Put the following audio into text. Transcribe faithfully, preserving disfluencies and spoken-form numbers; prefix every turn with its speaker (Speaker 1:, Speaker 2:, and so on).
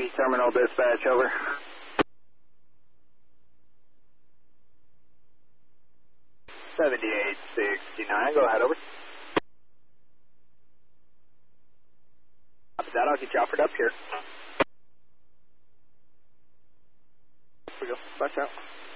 Speaker 1: Terminal dispatch, over. seventy-eight sixty-nine, go ahead, over. After that, I'll get you offered up here. Here we go, watch out.